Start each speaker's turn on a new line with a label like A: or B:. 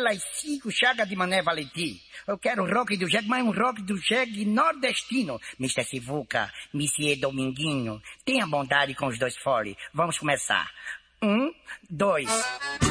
A: pelas 5 chagas de Mané Valentim. Eu quero rock do jegue, mas um rock do jegue nordestino. Mr. Sivuca, Monsieur Dominguinho, tenha bondade com os 2 fole. Vamos começar. 1, 2...